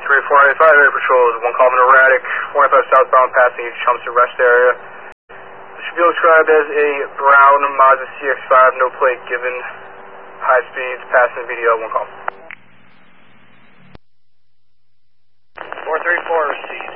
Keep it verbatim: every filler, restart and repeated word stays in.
three four ninety-five, area patrol is one Common erratic, four ninety-five southbound passing each Chelmsford rest area. This should be described as a brown Mazda C X five, no plate given, high speeds, passing V D L, one call. four three four, C